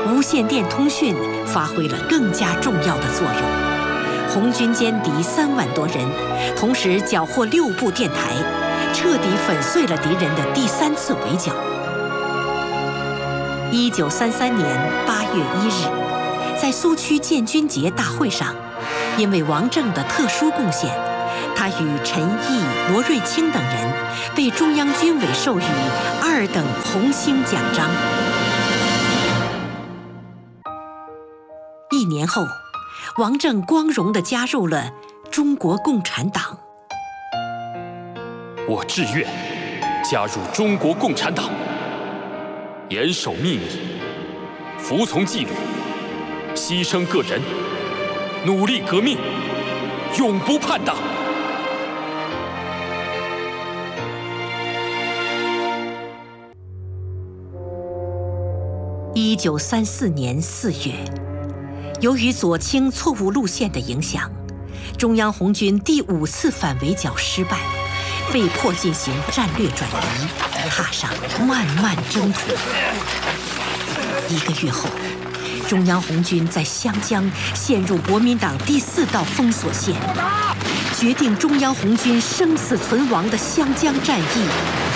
无线电通讯发挥了更加重要的作用。红军歼敌3万多人，同时缴获6部电台，彻底粉碎了敌人的第3次围剿。1933年8月1日，在苏区建军节大会上，因为王震的特殊贡献，他与陈毅、罗瑞卿等人被中央军委授予2等红星奖章。1年后，王震光荣地加入了中国共产党。 我志愿加入中国共产党，严守秘密，服从纪律，牺牲个人，努力革命，永不叛党。 1934年4月，由于左倾错误路线的影响，中央红军第5次反围剿失败，被迫进行战略转移，踏上漫漫征途。1个月后，中央红军在湘江陷入国民党第4道封锁线，决定中央红军生死存亡的湘江战役